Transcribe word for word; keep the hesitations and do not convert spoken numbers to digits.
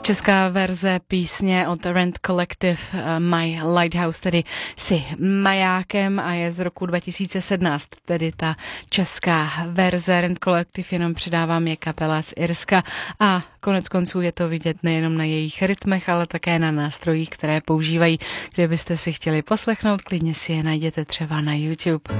Česká verze písně od Rent Collective My Lighthouse, tedy Si majákem, a je z roku dva tisíce sedmnáct, tedy ta česká verze. Rent Collective jenom předávám, je kapela z Irska a konec konců je to vidět nejenom na jejich rytmech, ale také na nástrojích, které používají. Kdybyste si chtěli poslechnout, klidně si je najděte třeba na YouTube.